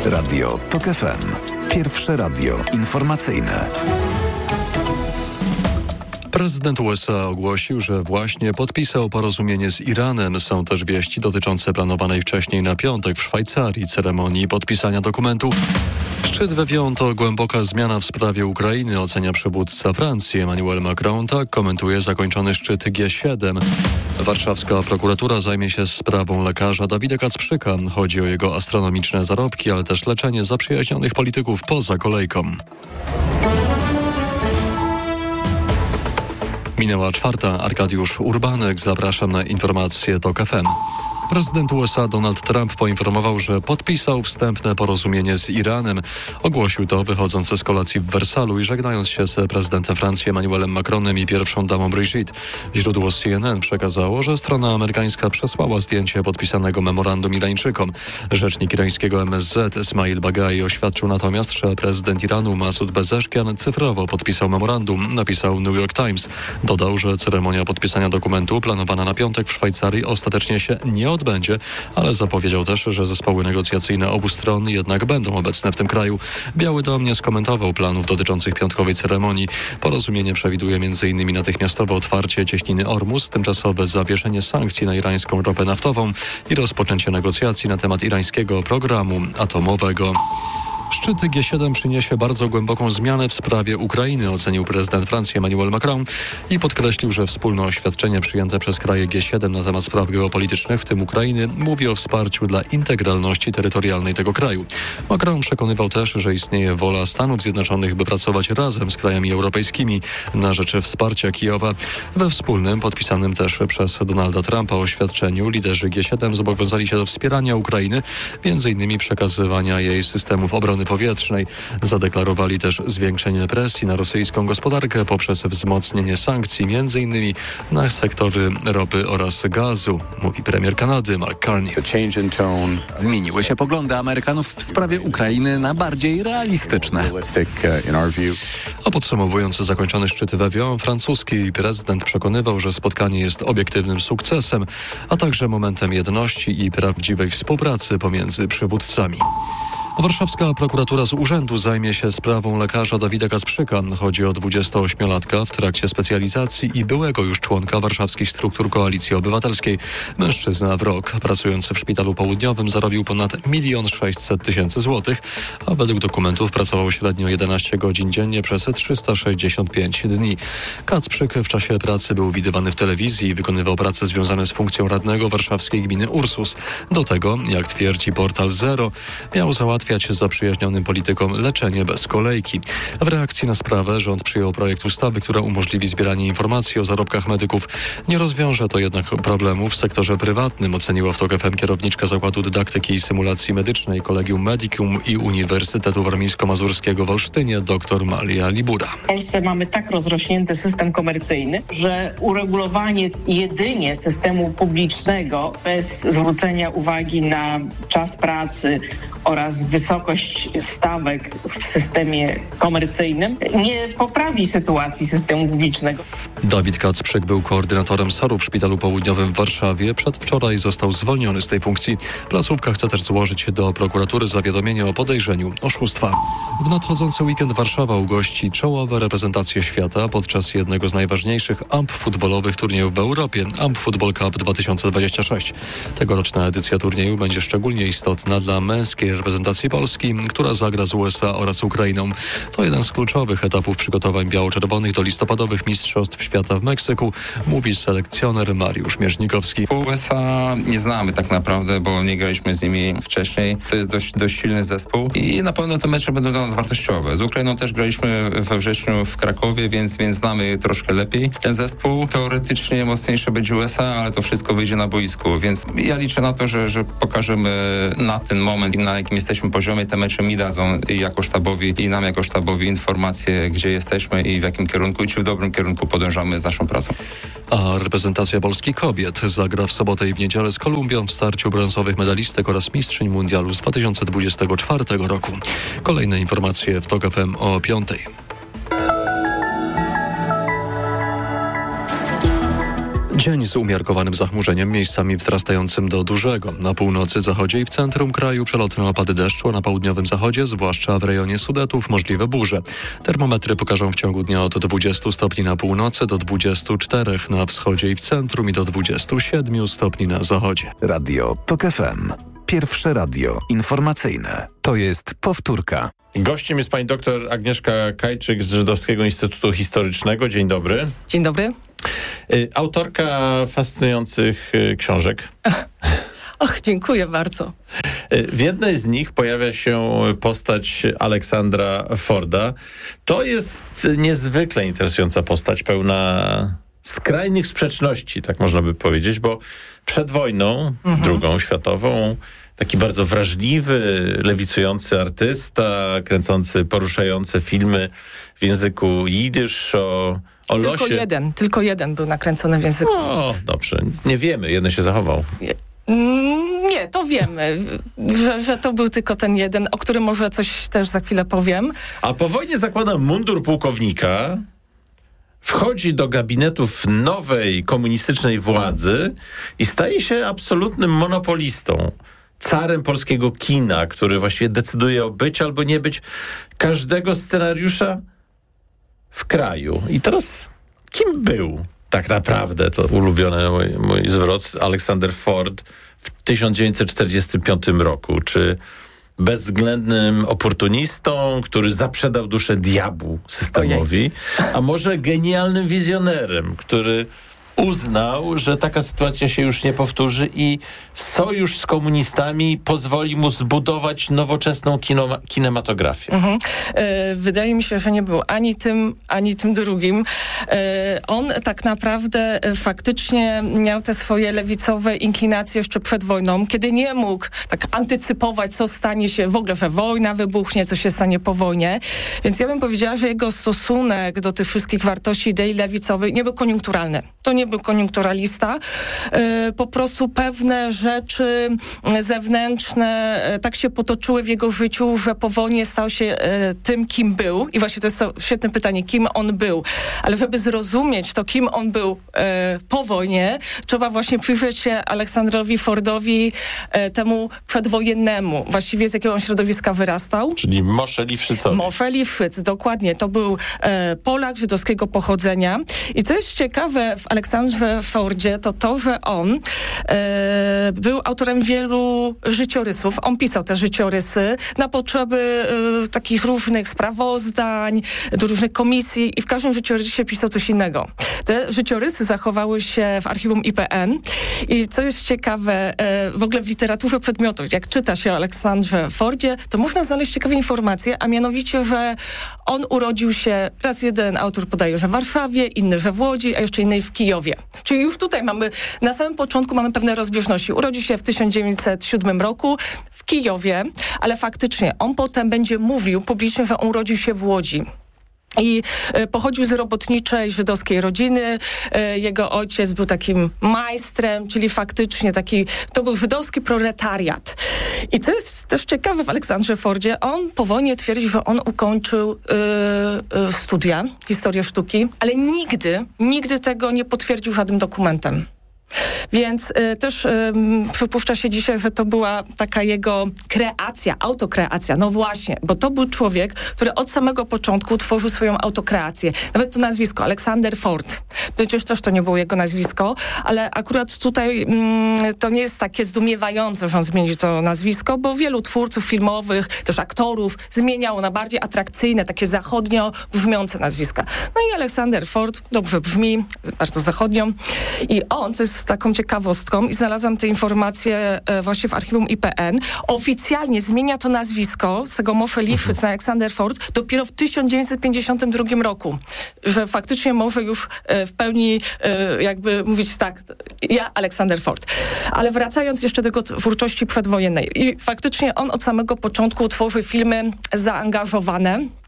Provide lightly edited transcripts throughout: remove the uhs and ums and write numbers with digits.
Radio TOK FM. Pierwsze radio informacyjne. Prezydent USA ogłosił, że właśnie podpisał porozumienie z Iranem. Są też wieści dotyczące planowanej wcześniej na piątek w Szwajcarii ceremonii podpisania dokumentu. Szczyt we Evian to głęboka zmiana w sprawie Ukrainy, ocenia przywódca Francji Emmanuel Macron. Tak komentuje zakończony szczyt G7. Warszawska prokuratura zajmie się sprawą lekarza Dawida Kacprzyka. Chodzi o jego astronomiczne zarobki, ale też leczenie zaprzyjaźnionych polityków poza kolejką. Minęła 4. Arkadiusz Urbanek. Zapraszam na informacje TOK FM. Prezydent USA Donald Trump poinformował, że podpisał wstępne porozumienie z Iranem. Ogłosił to wychodząc z kolacji w Wersalu i żegnając się z prezydentem Francji Emmanuelem Macronem i pierwszą damą Brigitte. Źródło CNN przekazało, że strona amerykańska przesłała zdjęcie podpisanego memorandum Irańczykom. Rzecznik irańskiego MSZ Esmail Bagai oświadczył natomiast, że prezydent Iranu Masud Pezeshkian cyfrowo podpisał memorandum, napisał New York Times. Dodał, że ceremonia podpisania dokumentu planowana na piątek w Szwajcarii ostatecznie się nie odbędzie, ale zapowiedział też, że zespoły negocjacyjne obu stron jednak będą obecne w tym kraju. Biały Dom nie skomentował planów dotyczących piątkowej ceremonii. Porozumienie przewiduje m.in. natychmiastowe otwarcie cieśniny Ormus, tymczasowe zawieszenie sankcji na irańską ropę naftową i rozpoczęcie negocjacji na temat irańskiego programu atomowego. Szczyt G7 przyniesie bardzo głęboką zmianę w sprawie Ukrainy, ocenił prezydent Francji Emmanuel Macron i podkreślił, że wspólne oświadczenie przyjęte przez kraje G7 na temat spraw geopolitycznych, w tym Ukrainy, mówi o wsparciu dla integralności terytorialnej tego kraju. Macron przekonywał też, że istnieje wola Stanów Zjednoczonych, by pracować razem z krajami europejskimi na rzecz wsparcia Kijowa. We wspólnym, podpisanym też przez Donalda Trumpa oświadczeniu liderzy G7 zobowiązali się do wspierania Ukrainy, m.in. przekazywania jej systemów obrony powietrznej. Zadeklarowali też zwiększenie presji na rosyjską gospodarkę poprzez wzmocnienie sankcji m.in. na sektory ropy oraz gazu, mówi premier Kanady Mark Carney. Zmieniły się poglądy Amerykanów w sprawie Ukrainy na bardziej realistyczne. A podsumowując zakończony szczyt w Evian, francuski prezydent przekonywał, że spotkanie jest obiektywnym sukcesem, a także momentem jedności i prawdziwej współpracy pomiędzy przywódcami. Warszawska prokuratura z urzędu zajmie się sprawą lekarza Dawida Kacprzyka. Chodzi o 28-latka w trakcie specjalizacji i byłego już członka warszawskich struktur Koalicji Obywatelskiej. Mężczyzna w rok, pracujący w Szpitalu Południowym, zarobił ponad 1 600 000 złotych, a według dokumentów pracował średnio 11 godzin dziennie przez 365 dni. Kacprzyk w czasie pracy był widywany w telewizji i wykonywał prace związane z funkcją radnego warszawskiej gminy Ursus. Do tego, jak twierdzi portal Zero, miał załatwiać zaprzyjaźnionym politykom leczenie bez kolejki. W reakcji na sprawę rząd przyjął projekt ustawy, która umożliwi zbieranie informacji o zarobkach medyków. Nie rozwiąże to jednak problemów w sektorze prywatnym, oceniła w TOK FM kierowniczka Zakładu Dydaktyki i Symulacji Medycznej Collegium Medicum i Uniwersytetu Warmińsko-Mazurskiego w Olsztynie dr Maria Libura. W Polsce mamy tak rozrośnięty system komercyjny, że uregulowanie jedynie systemu publicznego bez zwrócenia uwagi na czas pracy oraz wysokość stawek w systemie komercyjnym nie poprawi sytuacji systemu publicznego. Dawid Kacprzyk był koordynatorem SOR-u w Szpitalu Południowym w Warszawie. Przedwczoraj został zwolniony z tej funkcji. Placówka chce też złożyć do prokuratury zawiadomienie o podejrzeniu oszustwa. W nadchodzący weekend Warszawa ugości czołowe reprezentacje świata podczas jednego z najważniejszych futbolowych turniejów w Europie, Football Cup 2026. Tegoroczna edycja turnieju będzie szczególnie istotna dla męskiej reprezentacji Polski, która zagra z USA oraz Ukrainą. To jeden z kluczowych etapów przygotowań biało-czerwonych do listopadowych Mistrzostw Świata w Meksyku, mówi selekcjoner Mariusz Mierznikowski. USA nie znamy tak naprawdę, bo nie graliśmy z nimi wcześniej. To jest dość silny zespół i na pewno te mecze będą dla nas wartościowe. Z Ukrainą też graliśmy we wrześniu w Krakowie, więc znamy troszkę lepiej ten zespół. Teoretycznie mocniejsze będzie USA, ale to wszystko wyjdzie na boisku, więc ja liczę na to, że pokażemy na ten moment, na jakim jesteśmy poziomie, te mecze mi dadzą i jako sztabowi, i nam jako sztabowi informacje, gdzie jesteśmy i w jakim kierunku, i czy w dobrym kierunku podążamy z naszą pracą. A reprezentacja Polski kobiet zagra w sobotę i w niedzielę z Kolumbią w starciu brązowych medalistek oraz mistrzyń mundialu z 2024 roku. Kolejne informacje w TOK FM o 5:00. Dzień z umiarkowanym zachmurzeniem, miejscami wzrastającym do dużego. Na północy, zachodzie i w centrum kraju przelotne opady deszczu, a na południowym zachodzie, zwłaszcza w rejonie Sudetów, możliwe burze. Termometry pokażą w ciągu dnia od 20 stopni na północy do 24 na wschodzie i w centrum i do 27 stopni na zachodzie. Radio TOK FM. Pierwsze radio informacyjne. To jest powtórka. Gościem jest pani doktor Agnieszka Kajczyk z Żydowskiego Instytutu Historycznego. Dzień dobry. Dzień dobry. Autorka fascynujących książek. Och, dziękuję bardzo. W jednej z nich pojawia się postać Aleksandra Forda. To jest niezwykle interesująca postać, pełna skrajnych sprzeczności, tak można by powiedzieć, bo przed wojną, II światową, taki bardzo wrażliwy, lewicujący artysta, kręcący poruszające filmy w języku jidysz o losie. Tylko jeden był nakręcony w języku. O, dobrze. Nie wiemy, jeden się zachował. Nie, to wiemy, że to był tylko ten jeden, o którym może coś też za chwilę powiem. A po wojnie zakłada mundur pułkownika, wchodzi do gabinetów nowej komunistycznej władzy i staje się absolutnym monopolistą, carem polskiego kina, który właściwie decyduje o być albo nie być każdego scenariusza w kraju. I teraz kim był tak naprawdę, to ulubiony mój zwrot, Aleksander Ford w 1945 roku? Czy bezwzględnym oportunistą, który zaprzedał duszę diabłu systemowi, a może genialnym wizjonerem, który uznał, że taka sytuacja się już nie powtórzy i sojusz z komunistami pozwoli mu zbudować nowoczesną kinematografię. Wydaje mi się, że nie był ani tym drugim. On tak naprawdę faktycznie miał te swoje lewicowe inklinacje jeszcze przed wojną, kiedy nie mógł tak antycypować, co stanie się w ogóle, że wojna wybuchnie, co się stanie po wojnie. Więc ja bym powiedziała, że jego stosunek do tych wszystkich wartości idei lewicowych nie był koniunkturalny. To nie był koniunkturalista. Po prostu pewne rzeczy zewnętrzne tak się potoczyły w jego życiu, że po wojnie stał się tym, kim był. I właśnie to jest świetne pytanie, kim on był. Ale żeby zrozumieć to, kim on był po wojnie, trzeba właśnie przyjrzeć się Aleksandrowi Fordowi, temu przedwojennemu. Właściwie z jakiego on środowiska wyrastał. Czyli Mosze Liwszycowi. Mosze Liwszyc, dokładnie. To był Polak żydowskiego pochodzenia. I co jest ciekawe w Aleksandrze Fordzie, to, że on był autorem wielu życiorysów. On pisał te życiorysy na potrzeby takich różnych sprawozdań, do różnych komisji i w każdym życiorysie pisał coś innego. Te życiorysy zachowały się w archiwum IPN i co jest ciekawe, w ogóle w literaturze przedmiotów, jak czyta się o Aleksandrze Fordzie, to można znaleźć ciekawe informacje, a mianowicie, że on urodził się, raz jeden autor podaje, że w Warszawie, inny, że w Łodzi, a jeszcze inny w Kijowie. Czyli już tutaj na samym początku mamy pewne rozbieżności. Urodził się w 1907 roku w Kijowie, ale faktycznie on potem będzie mówił publicznie, że on urodził się w Łodzi. I pochodził z robotniczej żydowskiej rodziny. Jego ojciec był takim majstrem, czyli faktycznie to był żydowski proletariat. I co jest też ciekawe w Aleksandrze Fordzie, on po wojnie twierdzi, że on ukończył studia, historię sztuki, ale nigdy tego nie potwierdził żadnym dokumentem. Więc też przypuszcza się dzisiaj, że to była taka jego kreacja, autokreacja. No właśnie, bo to był człowiek, który od samego początku tworzył swoją autokreację. Nawet to nazwisko, Aleksander Ford. Przecież też to nie było jego nazwisko, ale akurat tutaj to nie jest takie zdumiewające, że on zmienił to nazwisko, bo wielu twórców filmowych, też aktorów zmieniało na bardziej atrakcyjne, takie zachodnio brzmiące nazwiska. No i Aleksander Ford dobrze brzmi, bardzo zachodnio. I on, co jest taką ciekawostką i znalazłam te informacje właśnie w archiwum IPN, oficjalnie zmienia to nazwisko z tego Mosze Liwszyc na Aleksander Ford dopiero w 1952 roku. Że faktycznie może już w pełni jakby mówić tak, ja Aleksander Ford. Ale wracając jeszcze do jego twórczości przedwojennej. I faktycznie on od samego początku tworzy filmy zaangażowane.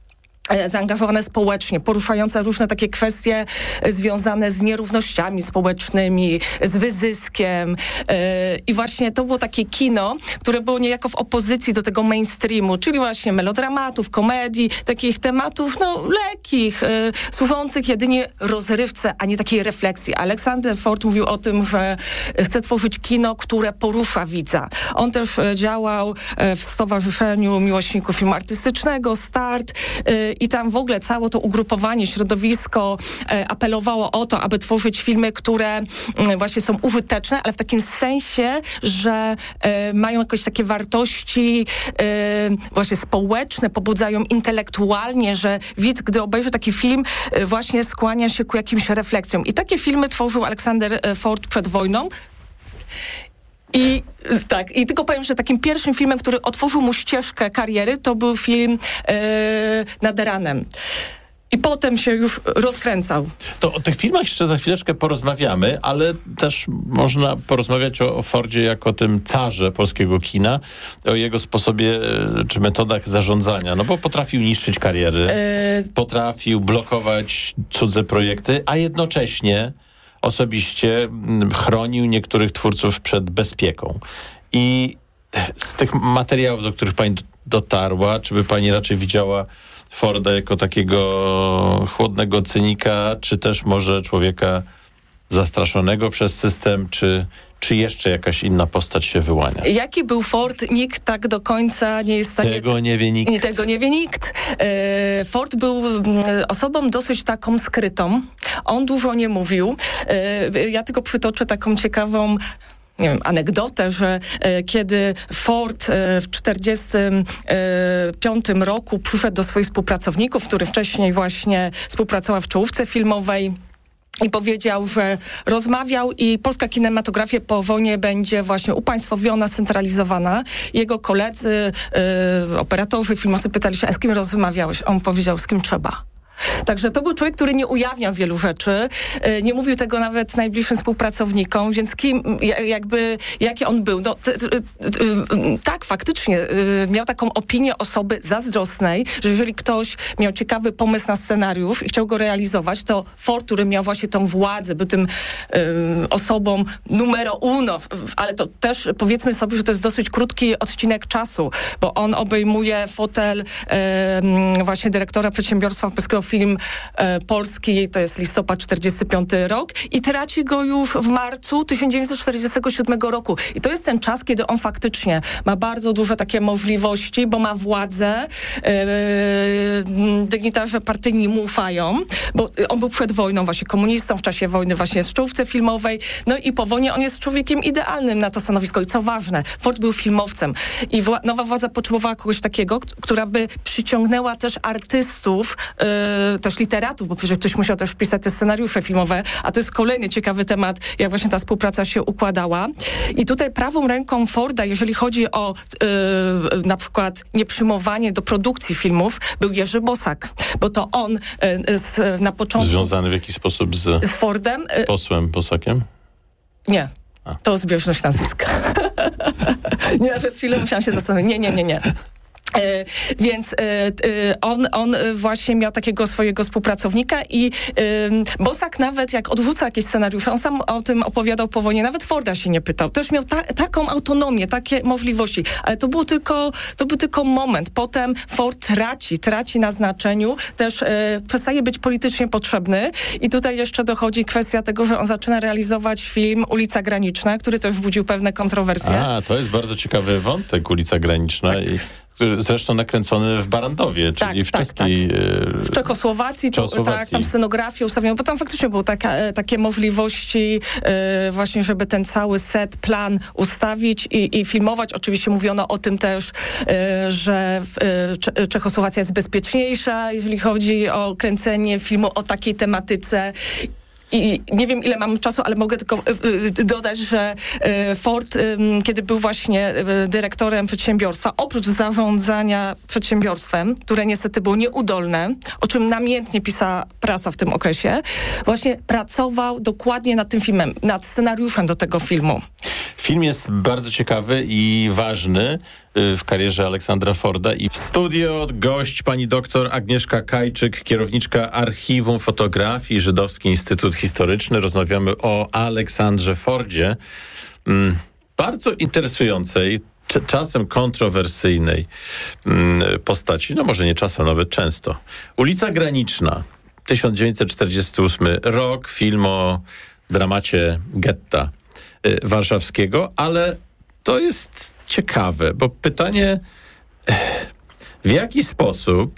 zaangażowane społecznie, poruszające różne takie kwestie związane z nierównościami społecznymi, z wyzyskiem. I właśnie to było takie kino, które było niejako w opozycji do tego mainstreamu, czyli właśnie melodramatów, komedii, takich tematów lekkich, służących jedynie rozrywce, a nie takiej refleksji. Alexander Ford mówił o tym, że chce tworzyć kino, które porusza widza. On też działał w Stowarzyszeniu Miłośników Filmu Artystycznego, START, i tam w ogóle całe to ugrupowanie, środowisko apelowało o to, aby tworzyć filmy, które właśnie są użyteczne, ale w takim sensie, że mają jakieś takie wartości właśnie społeczne, pobudzają intelektualnie, że widz, gdy obejrzy taki film, właśnie skłania się ku jakimś refleksjom. I takie filmy tworzył Alexander Ford przed wojną. I tylko powiem, że takim pierwszym filmem, który otworzył mu ścieżkę kariery, to był film Nad ranem. I potem się już rozkręcał. To o tych filmach jeszcze za chwileczkę porozmawiamy, ale też można porozmawiać o Fordzie jako tym carze polskiego kina, o jego sposobie czy metodach zarządzania, bo potrafił niszczyć kariery, potrafił blokować cudze projekty, a jednocześnie osobiście chronił niektórych twórców przed bezpieką. I z tych materiałów, do których pani dotarła, czy by pani raczej widziała Forda jako takiego chłodnego cynika, czy też może człowieka zastraszonego przez system, czy jeszcze jakaś inna postać się wyłania? Jaki był Ford? Nikt tak do końca nie jest w stanie... Tego nie wie nikt. Tego nie wie nikt. Ford był osobą dosyć taką skrytą. On dużo nie mówił. Ja tylko przytoczę taką ciekawą anegdotę, że kiedy Ford w 1945 roku przyszedł do swoich współpracowników, który wcześniej właśnie współpracował w czołówce filmowej, i powiedział, że rozmawiał i polska kinematografia po wojnie będzie właśnie upaństwowiona, centralizowana. Jego koledzy, operatorzy, filmowcy pytali się, a z kim rozmawiałeś? On powiedział, z kim trzeba. Także to był człowiek, który nie ujawniał wielu rzeczy, nie mówił tego nawet najbliższym współpracownikom, więc jaki on był. Tak, faktycznie miał taką opinię osoby zazdrosnej, że jeżeli ktoś miał ciekawy pomysł na scenariusz i chciał go realizować, to Ford, który miał właśnie tą władzę, był tym osobą numero uno, ale to też powiedzmy sobie, że to jest dosyć krótki odcinek czasu, bo on obejmuje fotel właśnie dyrektora przedsiębiorstwa polskiego Film Polski, to jest listopad 45 rok i traci go już w marcu 1947 roku. I to jest ten czas, kiedy on faktycznie ma bardzo duże takie możliwości, bo ma władzę, dygnitarze partyjni mu ufają, bo on był przed wojną właśnie komunistą, w czasie wojny właśnie w czołówce filmowej, i po wojnie on jest człowiekiem idealnym na to stanowisko. I co ważne, Ford był filmowcem i nowa władza potrzebowała kogoś takiego, która by przyciągnęła też artystów, też literatów, bo przecież ktoś musiał też wpisać te scenariusze filmowe, a to jest kolejny ciekawy temat, jak właśnie ta współpraca się układała. I tutaj prawą ręką Forda, jeżeli chodzi o na przykład nieprzyjmowanie do produkcji filmów, był Jerzy Bosak, bo to on na początku... Związany w jakiś sposób z Fordem? Posłem Bosakiem? Nie. To zbieżność nazwiska. Nie, przez chwilę musiałam się zastanowić. Nie. Więc on właśnie miał takiego swojego współpracownika i Bosak nawet jak odrzuca jakieś scenariusze, on sam o tym opowiadał po wojnie, nawet Forda się nie pytał. Też miał taką autonomię, takie możliwości, ale to był tylko moment. Potem Ford traci na znaczeniu, też przestaje być politycznie potrzebny i tutaj jeszcze dochodzi kwestia tego, że on zaczyna realizować film Ulica Graniczna, który też wzbudził pewne kontrowersje. To jest bardzo ciekawy wątek, Ulica Graniczna. Tak. Zresztą nakręcony w Barandowie, czyli w czeskiej... W Czechosłowacji, tam scenografię ustawiono, bo tam faktycznie były takie możliwości właśnie, żeby ten cały set, plan ustawić i filmować. Oczywiście mówiono o tym też, że Czechosłowacja jest bezpieczniejsza, jeżeli chodzi o kręcenie filmu o takiej tematyce. i nie wiem, ile mam czasu, ale mogę tylko dodać, że Ford, kiedy był właśnie dyrektorem przedsiębiorstwa, oprócz zarządzania przedsiębiorstwem, które niestety było nieudolne, o czym namiętnie pisała prasa w tym okresie, właśnie pracował dokładnie nad tym filmem, nad scenariuszem do tego filmu. Film jest bardzo ciekawy i ważny w karierze Aleksandra Forda. I w studio gość pani doktor Agnieszka Kajczyk, kierowniczka Archiwum Fotografii, Żydowski Instytut Historyczny. Rozmawiamy o Aleksandrze Fordzie. Bardzo interesującej, czasem kontrowersyjnej postaci. No może nie czasem, nawet często. Ulica Graniczna, 1948 rok, film o dramacie getta warszawskiego, ale to jest ciekawe, bo pytanie, w jaki sposób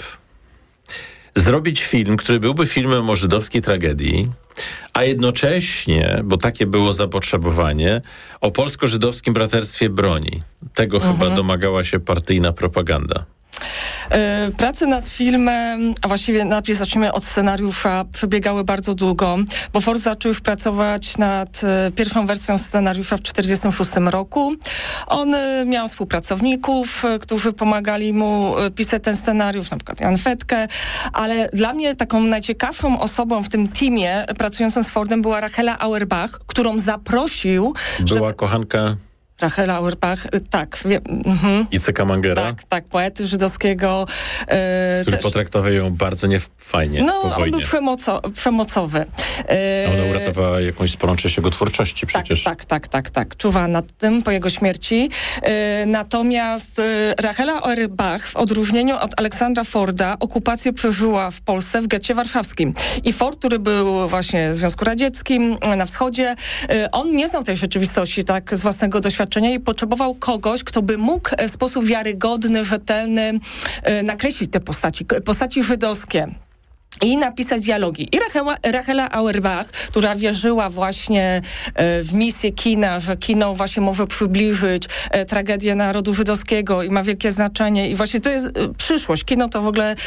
zrobić film, który byłby filmem o żydowskiej tragedii, a jednocześnie, bo takie było zapotrzebowanie, o polsko-żydowskim braterstwie broni. Tego chyba domagała się partyjna propaganda. Prace nad filmem, a właściwie najpierw zaczniemy od scenariusza, przebiegały bardzo długo, bo Ford zaczął już pracować nad pierwszą wersją scenariusza w 1946 roku. On miał współpracowników, którzy pomagali mu pisać ten scenariusz, na przykład Jan Fetke, ale dla mnie taką najciekawszą osobą w tym teamie pracującym z Fordem była Rachela Auerbach, którą zaprosił. Była kochanka Rachela Auerbach, tak. Iceka Mangera? Tak, poety żydowskiego. Który potraktował ją bardzo niefajnie po wojnie. On był przemocowy. A ona uratowała jakąś sporą część jego twórczości przecież. Tak. Czuwa nad tym po jego śmierci. Natomiast Rachela Auerbach, w odróżnieniu od Aleksandra Forda, okupację przeżyła w Polsce, w getcie warszawskim. I Ford, który był właśnie w Związku Radzieckim, na wschodzie, on nie znał tej rzeczywistości tak z własnego doświadczenia i potrzebował kogoś, kto by mógł w sposób wiarygodny, rzetelny nakreślić te postaci żydowskie i napisać dialogi. I Rachela Auerbach, która wierzyła właśnie w misję kina, że kino właśnie może przybliżyć tragedię narodu żydowskiego i ma wielkie znaczenie. I właśnie to jest przyszłość. Kino to w ogóle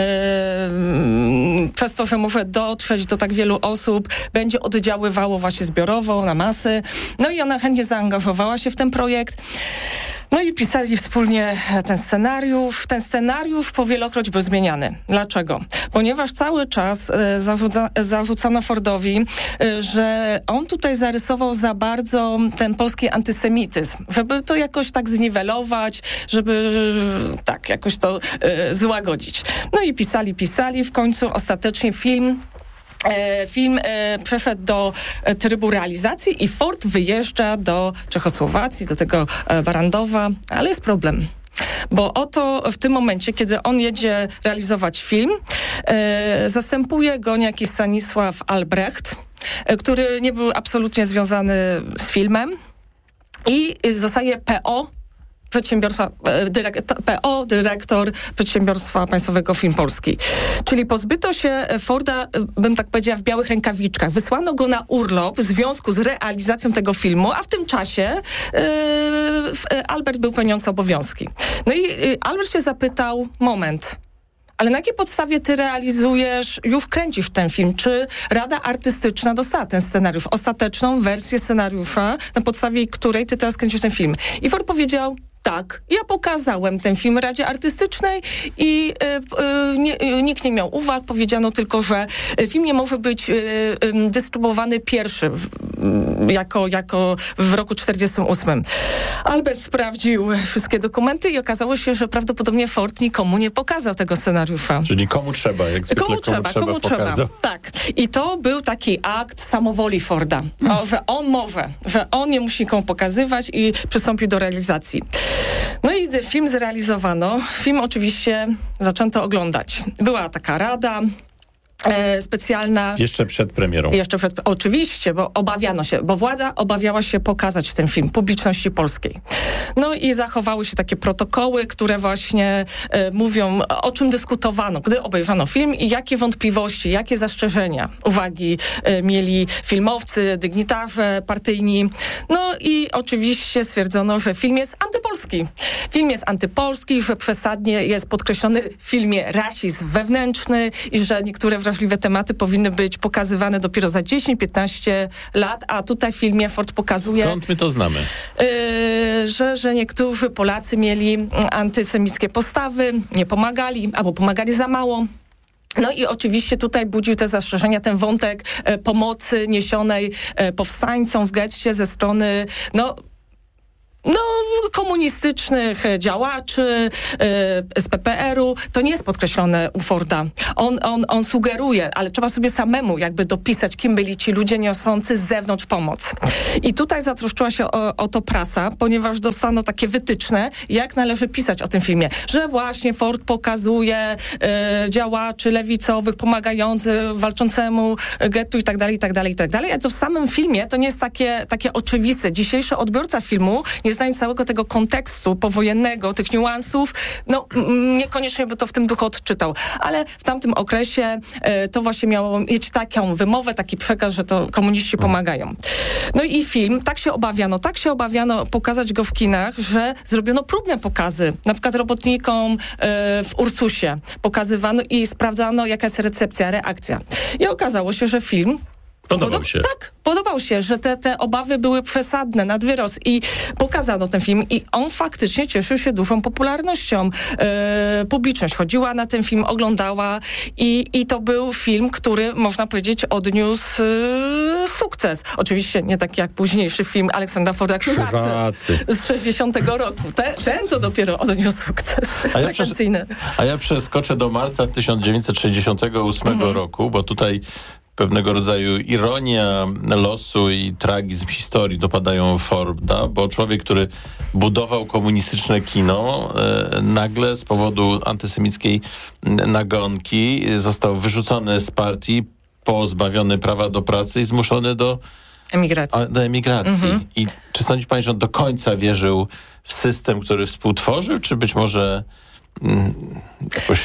przez to, że może dotrzeć do tak wielu osób, będzie oddziaływało właśnie zbiorowo na masy. No i ona chętnie zaangażowała się w ten projekt. No i pisali wspólnie ten scenariusz. Ten scenariusz powielokroć był zmieniany. Dlaczego? Ponieważ cały czas zarzucano Fordowi, że on tutaj zarysował za bardzo ten polski antysemityzm, żeby to jakoś tak zniwelować, żeby tak jakoś to złagodzić. No i pisali, w końcu ostatecznie film przeszedł do trybu realizacji i Ford wyjeżdża do Czechosłowacji, do tego Barandowa, ale jest problem. Bo oto w tym momencie, kiedy on jedzie realizować film, zastępuje go niejaki Stanisław Albrecht, który nie był absolutnie związany z filmem i zostaje dyrektor Przedsiębiorstwa Państwowego Film Polski. Czyli pozbyto się Forda, bym tak powiedziała, w białych rękawiczkach. Wysłano go na urlop w związku z realizacją tego filmu, a w tym czasie Albert był pełniący obowiązki. No i Albert się zapytał, moment, ale na jakiej podstawie ty realizujesz, już kręcisz ten film? Czy Rada Artystyczna dostała ten scenariusz, ostateczną wersję scenariusza, na podstawie której ty teraz kręcisz ten film? I Ford powiedział, tak, ja pokazałem ten film Radzie Artystycznej i nikt nie miał uwag. Powiedziano tylko, że film nie może być dystrybuowany pierwszy jako w roku 1948. Albert sprawdził wszystkie dokumenty i okazało się, że prawdopodobnie Ford nikomu nie pokazał tego scenariusza. Czyli komu trzeba, jak zwykle komu trzeba. Tak. I to był taki akt samowoli Forda, że on nie musi nikomu pokazywać i przystąpił do realizacji. No i film zrealizowano. Film oczywiście zaczęto oglądać. Była taka rada specjalna. Jeszcze przed premierą. Oczywiście, bo władza obawiała się pokazać ten film publiczności polskiej. No i zachowały się takie protokoły, które właśnie mówią, o czym dyskutowano, gdy obejrzano film i jakie wątpliwości, jakie zastrzeżenia, uwagi mieli filmowcy, dygnitarze partyjni. No i oczywiście stwierdzono, że film jest antypolski. Film jest antypolski, że przesadnie jest podkreślony w filmie rasizm wewnętrzny i że niektóre wrażenia wrażliwe tematy powinny być pokazywane dopiero za 10-15 lat, a tutaj w filmie Ford pokazuje... Skąd my to znamy? Że niektórzy Polacy mieli antysemickie postawy, nie pomagali, albo pomagali za mało. No i oczywiście tutaj budził te zastrzeżenia, ten wątek pomocy niesionej powstańcom w getcie ze strony, komunistycznych działaczy z PPR-u. To nie jest podkreślone u Forda. On sugeruje, ale trzeba sobie samemu jakby dopisać, kim byli ci ludzie niosący z zewnątrz pomoc. I tutaj zatroszczyła się o to prasa, ponieważ dostano takie wytyczne, jak należy pisać o tym filmie. Że właśnie Ford pokazuje działaczy lewicowych, pomagających walczącemu gettu i tak dalej, i tak dalej, i tak dalej. A to w samym filmie to nie jest takie oczywiste. Dzisiejszy odbiorca filmu, nie znając całego tego kontekstu powojennego, tych niuansów, niekoniecznie by to w tym duchu odczytał. Ale w tamtym okresie to właśnie miało mieć taką wymowę, taki przekaz, że to komuniści pomagają. No i film, tak się obawiano pokazać go w kinach, że zrobiono próbne pokazy. Na przykład robotnikom w Ursusie pokazywano i sprawdzano, jaka jest reakcja. I okazało się, że film Podobał się. Tak, podobał się, że te obawy były przesadne, nad wyrost i pokazano ten film i on faktycznie cieszył się dużą popularnością. Publiczność chodziła na ten film, oglądała i to był film, który można powiedzieć odniósł sukces. Oczywiście nie taki jak późniejszy film Aleksandra Forda Krzyżacy z 60 roku. Ten to dopiero odniósł sukces frekwencyjny. A ja przeskoczę do marca 1968 roku, bo tutaj pewnego rodzaju ironia losu i tragizm historii dopadają Forda, bo człowiek, który budował komunistyczne kino, nagle z powodu antysemickiej nagonki został wyrzucony z partii, pozbawiony prawa do pracy i zmuszony do emigracji. I czy sądzi pani, że on do końca wierzył w system, który współtworzył, czy być może jakoś...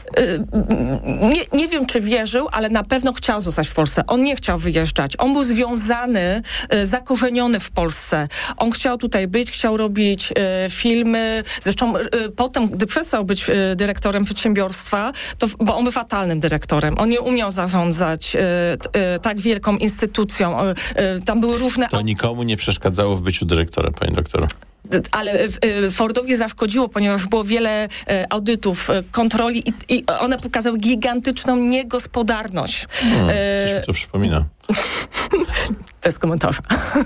Nie wiem, czy wierzył, ale na pewno chciał zostać w Polsce. On nie chciał wyjeżdżać. On był związany, zakorzeniony w Polsce. On chciał tutaj być, chciał robić filmy. Zresztą potem, gdy przestał być dyrektorem przedsiębiorstwa, bo on był fatalnym dyrektorem. On nie umiał zarządzać tak wielką instytucją. Tam były różne... To nikomu nie przeszkadzało w byciu dyrektorem, pani doktor? Ale Fordowi zaszkodziło, ponieważ było wiele audytów, kontroli i one pokazały gigantyczną niegospodarność. Coś mi to przypomina. Bez komentarza.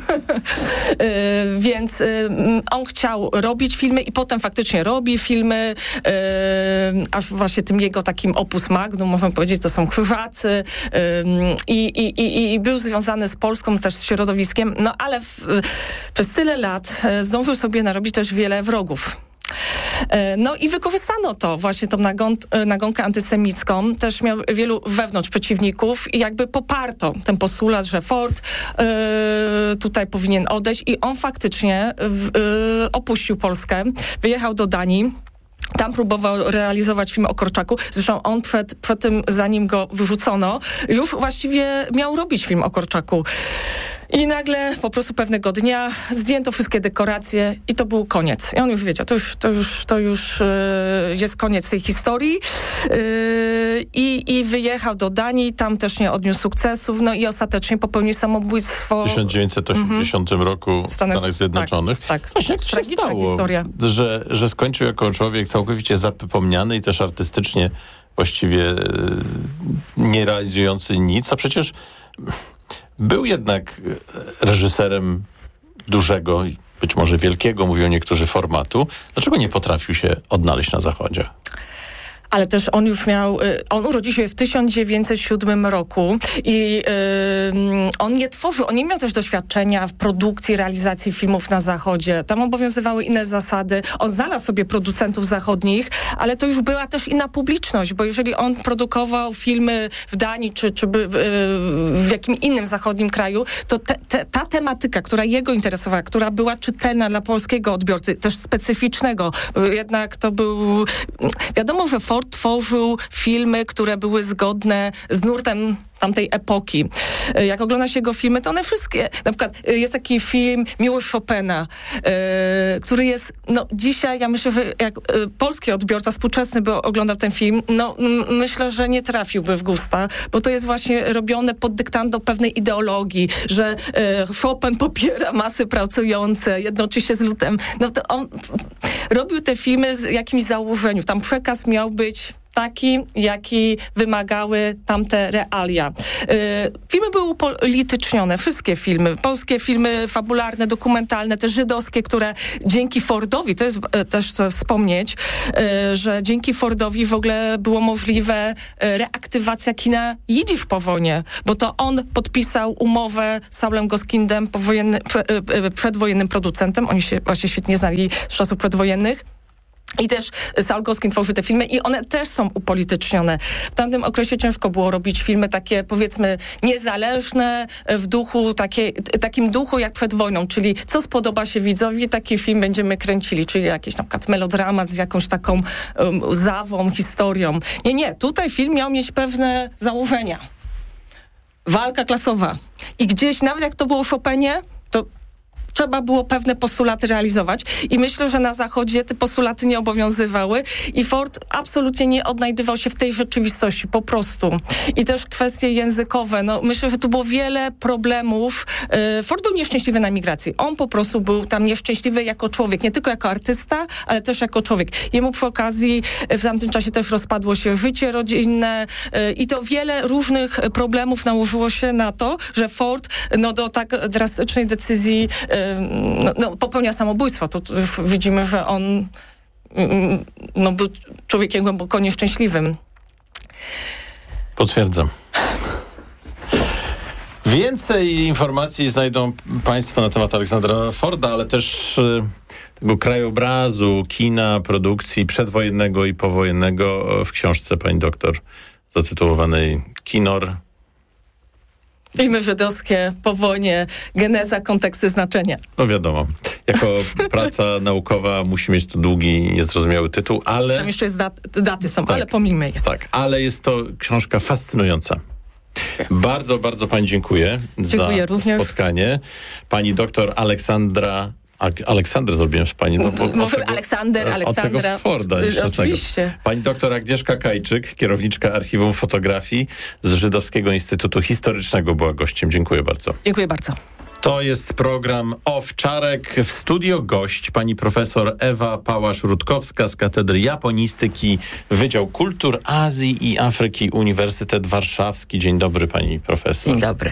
Więc on chciał robić filmy i potem faktycznie robi filmy, aż właśnie tym jego takim opus magnum, można powiedzieć, to są Krzyżacy i był związany z Polską, też z środowiskiem, ale przez tyle lat zdążył sobie narobić też wiele wrogów. No i wykorzystano to, właśnie tą nagonkę antysemicką. Też miał wielu wewnątrz przeciwników i jakby poparto ten postulat, że Ford tutaj powinien odejść i on faktycznie opuścił Polskę, wyjechał do Danii. Tam próbował realizować film o Korczaku. Zresztą on przed tym, zanim go wyrzucono, już właściwie miał robić film o Korczaku. I nagle po prostu pewnego dnia zdjęto wszystkie dekoracje i to był koniec. I on już wiedział, to już jest koniec tej historii. I wyjechał do Danii, tam też nie odniósł sukcesów, no i ostatecznie popełnił samobójstwo. W 1980 roku w Stanach Zjednoczonych. Tak. Właśnie jak to się stało, historia. Że skończył jako człowiek całkowicie zapomniany i też artystycznie właściwie nie realizujący nic, a przecież był jednak reżyserem dużego i być może wielkiego, mówią niektórzy, formatu. Dlaczego nie potrafił się odnaleźć na Zachodzie? Ale też on już miał, on urodził się w 1907 roku i on nie miał też doświadczenia w produkcji, realizacji filmów na Zachodzie. Tam obowiązywały inne zasady. On znalazł sobie producentów zachodnich, ale to już była też inna publiczność, bo jeżeli on produkował filmy w Danii czy w jakim innym zachodnim kraju, to ta tematyka, która jego interesowała, która była czytelna dla polskiego odbiorcy, też specyficznego, jednak to był... Wiadomo, że Ford tworzył filmy, które były zgodne z nurtem tamtej epoki. Jak ogląda się jego filmy, to one wszystkie, na przykład jest taki film Miłość Chopina, który jest, no dzisiaj ja myślę, że jak polski odbiorca współczesny by oglądał ten film, no myślę, że nie trafiłby w gusta, bo to jest właśnie robione pod dyktando pewnej ideologii, że Chopin popiera masy pracujące, jednocześnie z ludem. No to on robił te filmy z jakimś założeniem. Tam przekaz miał być taki, jaki wymagały tamte realia. Filmy były upolitycznione, wszystkie filmy, polskie filmy fabularne, dokumentalne, te żydowskie, które dzięki Fordowi, to jest też co wspomnieć, że dzięki Fordowi w ogóle było możliwe reaktywacja kina jidysz po wojnie, bo to on podpisał umowę z Saulem Goskindem, przedwojennym producentem, oni się właśnie świetnie znali z czasów przedwojennych. I też Saul Goskind tworzy te filmy i one też są upolitycznione. W tamtym okresie ciężko było robić filmy takie, powiedzmy, niezależne w duchu, takim duchu jak przed wojną, czyli co spodoba się widzowi, taki film będziemy kręcili, czyli jakiś na przykład melodramat z jakąś taką zawą, historią. Nie, tutaj film miał mieć pewne założenia. Walka klasowa. I gdzieś, nawet jak to było w Chopinie, to trzeba było pewne postulaty realizować i myślę, że na Zachodzie te postulaty nie obowiązywały i Ford absolutnie nie odnajdywał się w tej rzeczywistości, po prostu. I też kwestie językowe. No, myślę, że tu było wiele problemów. Ford był nieszczęśliwy na emigracji. On po prostu był tam nieszczęśliwy jako człowiek, nie tylko jako artysta, ale też jako człowiek. Jemu przy okazji w tamtym czasie też rozpadło się życie rodzinne i to wiele różnych problemów nałożyło się na to, że Ford do tak drastycznej decyzji popełnia samobójstwo. To już widzimy, że on był człowiekiem głęboko nieszczęśliwym. Potwierdzam. Więcej informacji znajdą Państwo na temat Aleksandra Forda, ale też tego krajobrazu, kina, produkcji przedwojennego i powojennego w książce pani doktor zatytułowanej Kinor. Filmy żydowskie po wojnie, geneza, konteksty, znaczenia. No wiadomo, jako praca naukowa musi mieć to długi, niezrozumiały tytuł, ale... Tam jeszcze jest daty są, tak, ale pomijmy je. Tak, ale jest to książka fascynująca. Bardzo, bardzo pani dziękuję za spotkanie. Pani doktor Aleksandrę zrobiłem z pani. Może Aleksandra. Od tego Forda nieszczęsnego. Pani doktor Agnieszka Kajczyk, kierowniczka Archiwum Fotografii z Żydowskiego Instytutu Historycznego, była gościem. Dziękuję bardzo. Dziękuję bardzo. To jest program Owczarek. W studio gość pani profesor Ewa Pałasz-Rutkowska z Katedry Japonistyki, Wydział Kultur Azji i Afryki, Uniwersytet Warszawski. Dzień dobry pani profesor. Dzień dobry.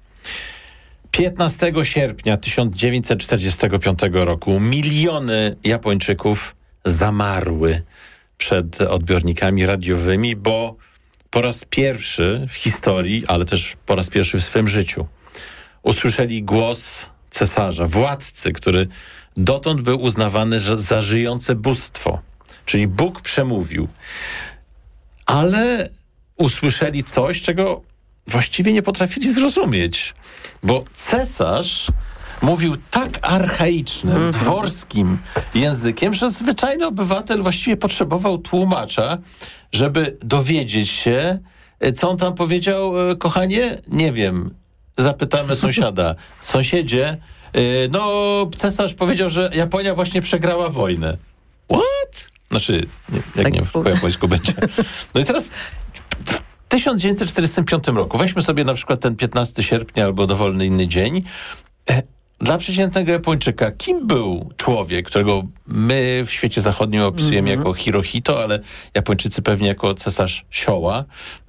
15 sierpnia 1945 roku miliony Japończyków zamarły przed odbiornikami radiowymi, bo po raz pierwszy w historii, ale też po raz pierwszy w swym życiu usłyszeli głos cesarza, władcy, który dotąd był uznawany za żyjące bóstwo. Czyli Bóg przemówił. Ale usłyszeli coś, czego właściwie nie potrafili zrozumieć, bo cesarz mówił tak archaicznym, dworskim językiem, że zwyczajny obywatel właściwie potrzebował tłumacza, żeby dowiedzieć się, co on tam powiedział. Kochanie, nie wiem, zapytamy sąsiada. Sąsiedzie, cesarz powiedział, że Japonia właśnie przegrała wojnę. What? Znaczy, jak nie po japońsku będzie. No i teraz... W 1945 roku, weźmy sobie na przykład ten 15 sierpnia albo dowolny inny dzień, dla przeciętnego Japończyka, kim był człowiek, którego my w świecie zachodnim opisujemy jako Hirohito, ale Japończycy pewnie jako cesarz Showa?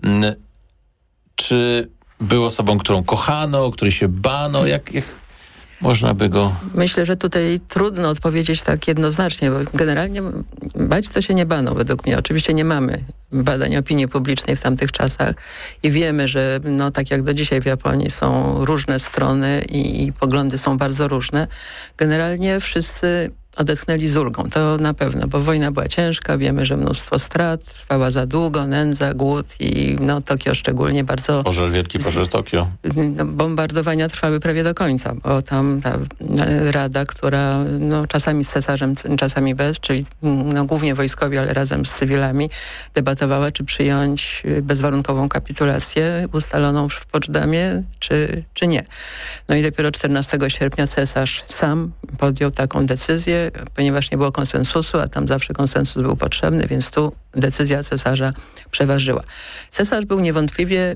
Czy był osobą, którą kochano, której się bano? Jak można by go... Myślę, że tutaj trudno odpowiedzieć tak jednoznacznie, bo generalnie bać to się nie bano według mnie. Oczywiście nie mamy badań opinii publicznej w tamtych czasach i wiemy, że tak jak do dzisiaj w Japonii są różne strony i poglądy są bardzo różne. Generalnie wszyscy odetchnęli z ulgą, to na pewno, bo wojna była ciężka, wiemy, że mnóstwo strat, trwała za długo, nędza, głód i Tokio szczególnie bardzo... Wielki pożar Tokio. Bombardowania trwały prawie do końca, bo tam ta rada, która czasami z cesarzem, czasami bez, czyli głównie wojskowi, ale razem z cywilami, debatowała, czy przyjąć bezwarunkową kapitulację ustaloną w Poczdamie, czy nie. No i dopiero 14 sierpnia cesarz sam podjął taką decyzję, ponieważ nie było konsensusu, a tam zawsze konsensus był potrzebny, więc tu decyzja cesarza przeważyła. Cesarz był niewątpliwie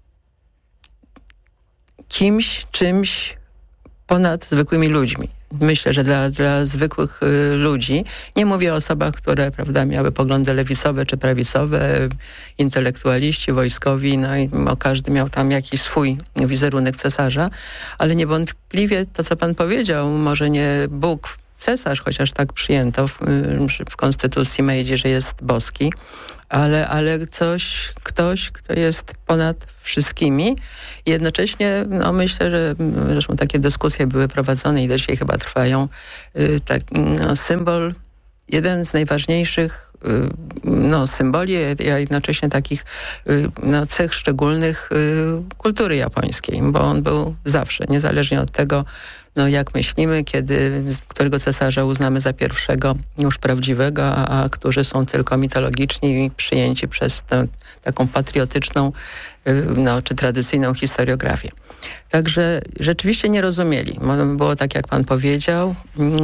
czymś ponad zwykłymi ludźmi. Myślę, że dla zwykłych ludzi, nie mówię o osobach, które miały poglądy lewicowe czy prawicowe, intelektualiści, wojskowi, i każdy miał tam jakiś swój wizerunek cesarza, ale niewątpliwie to, co pan powiedział, może nie Bóg, cesarz, chociaż tak przyjęto w konstytucji Meiji, że jest boski, ale ktoś, kto jest ponad wszystkimi. Jednocześnie myślę, że zresztą takie dyskusje były prowadzone i do dzisiaj chyba trwają. Symbol, jeden z najważniejszych symboli, a jednocześnie takich cech szczególnych kultury japońskiej, bo on był zawsze, niezależnie od tego, jak myślimy, którego cesarza uznamy za pierwszego już prawdziwego, a którzy są tylko mitologiczni i przyjęci przez tę taką patriotyczną czy tradycyjną historiografię. Także rzeczywiście nie rozumieli. Było tak, jak pan powiedział.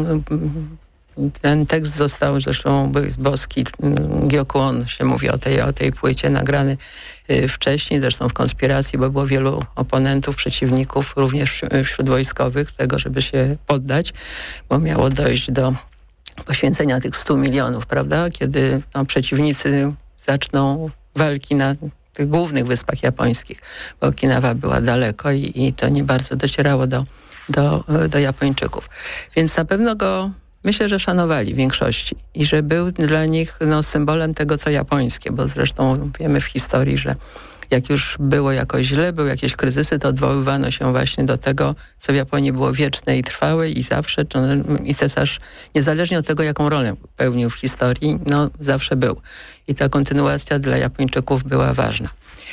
Ten tekst został, zresztą boski Gyokuon się mówi o tej płycie, nagrany wcześniej, zresztą w konspiracji, bo było wielu oponentów, przeciwników, również wśród wojskowych, tego, żeby się poddać, bo miało dojść do poświęcenia tych 100 milionów, prawda? Kiedy przeciwnicy zaczną walki na tych głównych wyspach japońskich, bo Okinawa była daleko i to nie bardzo docierało do Japończyków. Więc na pewno go myślę, że szanowali w większości i że był dla nich symbolem tego, co japońskie, bo zresztą wiemy w historii, że jak już było jakoś źle, były jakieś kryzysy, to odwoływano się właśnie do tego, co w Japonii było wieczne i trwałe i zawsze, i cesarz, niezależnie od tego, jaką rolę pełnił w historii, zawsze był. I ta kontynuacja dla Japończyków była ważna.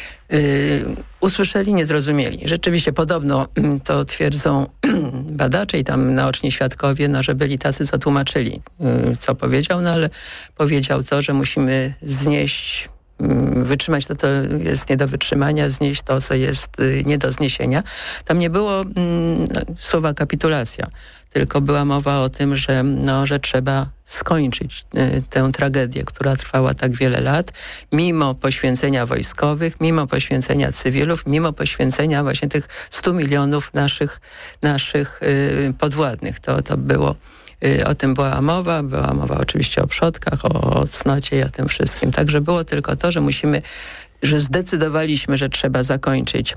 Usłyszeli, nie zrozumieli. Rzeczywiście podobno to twierdzą badacze i tam naoczni świadkowie, że byli tacy, co tłumaczyli, co powiedział, ale powiedział to, że musimy znieść, wytrzymać to, co jest nie do wytrzymania, znieść to, co jest nie do zniesienia. Tam nie było słowa kapitulacja, tylko była mowa o tym, że trzeba skończyć tę tragedię, która trwała tak wiele lat, mimo poświęcenia wojskowych, mimo poświęcenia cywilów, mimo poświęcenia właśnie tych 100 milionów naszych podwładnych. To było, o tym była mowa oczywiście o przodkach, o cnocie i o tym wszystkim. Także było tylko to, że zdecydowaliśmy, że trzeba zakończyć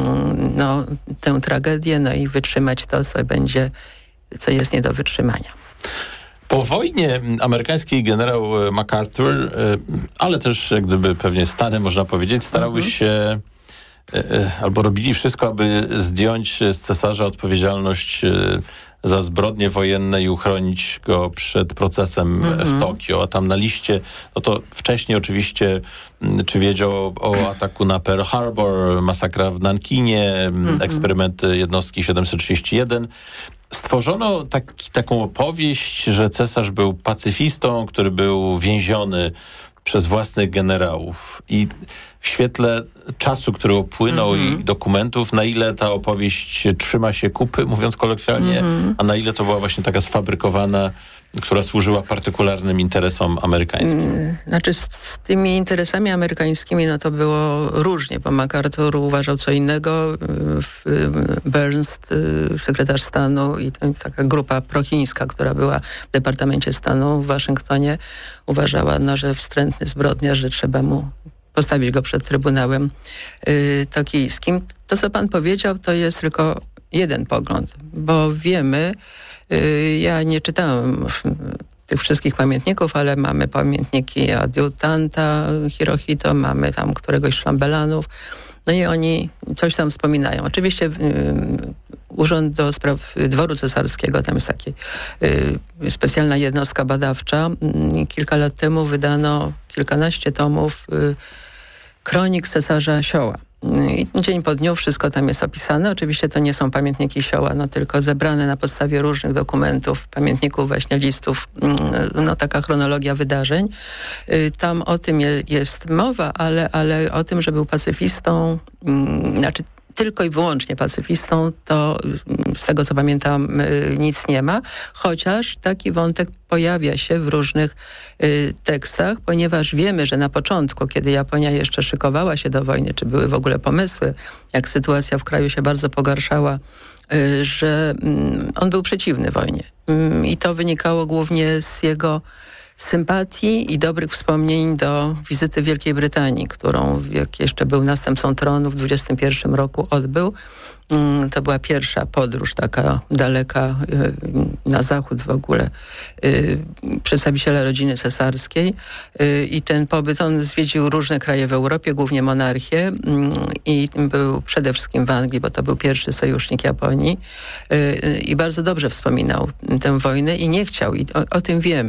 tę tragedię, i wytrzymać to, co jest nie do wytrzymania. Po wojnie amerykański generał MacArthur, ale też jak gdyby pewnie Stany, można powiedzieć, starały się albo robili wszystko, aby zdjąć z cesarza odpowiedzialność za zbrodnie wojenne i uchronić go przed procesem w Tokio. A tam na liście, to wcześniej oczywiście, czy wiedział o ataku na Pearl Harbor, masakra w Nankinie, eksperymenty jednostki 731. Stworzono taką opowieść, że cesarz był pacyfistą, który był więziony przez własnych generałów. I w świetle czasu, który upłynął i dokumentów, na ile ta opowieść trzyma się kupy, mówiąc kolokwialnie, a na ile to była właśnie taka sfabrykowana, która służyła partykularnym interesom amerykańskim? Z tymi interesami amerykańskimi to było różnie, bo MacArthur uważał co innego, Burns, sekretarz stanu i taka grupa prochińska, która była w Departamencie Stanu w Waszyngtonie, uważała, że wstrętny zbrodniarz, że trzeba mu postawić go przed Trybunałem Tokijskim. To, co pan powiedział, to jest tylko jeden pogląd, bo wiemy, ja nie czytałem tych wszystkich pamiętników, ale mamy pamiętniki adiutanta Hirohito, mamy tam któregoś z szambelanów, No i oni coś tam wspominają. Oczywiście Urząd do Spraw Dworu Cesarskiego, tam jest taka specjalna jednostka badawcza. Kilka lat temu wydano kilkanaście tomów kronik cesarza Sioła. I dzień po dniu wszystko tam jest opisane. Oczywiście to nie są pamiętniki Sioła, no tylko zebrane na podstawie różnych dokumentów, pamiętników, właśnie listów, no taka chronologia wydarzeń. Tam o tym jest mowa, ale o tym, że był pacyfistą, znaczy tylko i wyłącznie pacyfistą, to z tego co pamiętam nic nie ma, chociaż taki wątek pojawia się w różnych tekstach, ponieważ wiemy, że na początku, kiedy Japonia jeszcze szykowała się do wojny, czy były w ogóle pomysły, jak sytuacja w kraju się bardzo pogarszała, że on był przeciwny wojnie. I to wynikało głównie z jego sympatii i dobrych wspomnień do wizyty w Wielkiej Brytanii, którą, jak jeszcze był następcą tronu, w 21 roku odbył. To była pierwsza podróż taka daleka na zachód w ogóle przedstawiciela rodziny cesarskiej. I ten pobyt, on zwiedził różne kraje w Europie, głównie monarchię i był przede wszystkim w Anglii, bo to był pierwszy sojusznik Japonii i bardzo dobrze wspominał tę wojnę i nie chciał, i o tym wiemy,